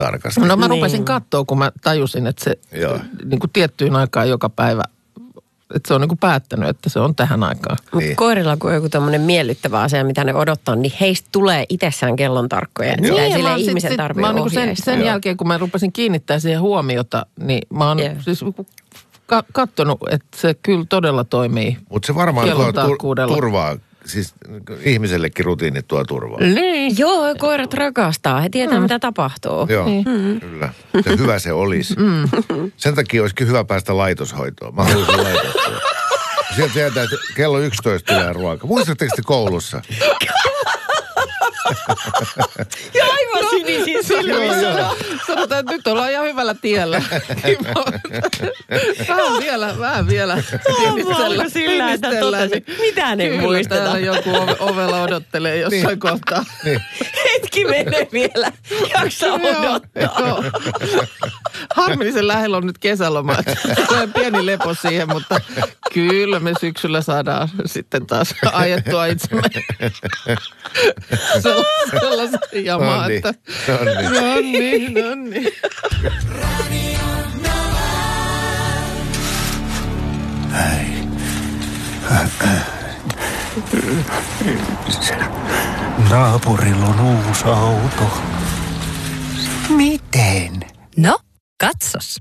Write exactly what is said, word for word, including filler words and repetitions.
tarkasti. No mä Niin. rupesin katsoa, kun mä tajusin, että se niin kuin tiettyyn aikaan joka päivä, että se on niin kuin päättänyt, että se on tähän aikaan. Niin. Koirilla kun on joku tämmöinen miellyttävä asia, mitä ne odottaa, niin heistä tulee itsessään kellon tarkkoja. Niin, ja sille mä oon sit- ihmisen sit- tarvii mä oon niinku sen, ohjeistaa. sen jälkeen, kun mä rupesin kiinnittää siihen huomiota, niin mä oon Joo. siis ka- kattonut, että se kyllä todella toimii. Mutta se varmaan tuo Kellon tur- tarkkuudella. turvaa, siis ihmisellekin rutiinit tuo turvaa. Niin. Joo, koirat rakastaa. He tietää, mm. mitä tapahtuu. Joo, kyllä. Se hyvä se olisi. Sen takia olisikin hyvä päästä laitoshoitoon. Mä haluaisin laitoshoitoon. Sieltä tietää, että kello yksitoista tulee ruoka. Muistatteko te koulussa? Ja aivan sinisiin silmissä. Sanotaan, että nyt ollaan ihan hyvällä tiellä. vähän vielä, vähän vielä. Alko sillä, että totesin, mitään ei Kyllä muisteta. täällä joku ove- ovella odottelee jossain Niin. kohtaa. Niin. Hetki menee vielä. Jaksa odottaa. Joo. Harmillisen lähellä on nyt kesäloma. Tulee pieni lepo siihen, mutta kyllä me syksyllä saadaan sitten taas ajettua itsemme sellaisen jamaa, Nonni, että nonni. nonni, nonni. Naapurilla on uusi auto. Miten? No, katsos.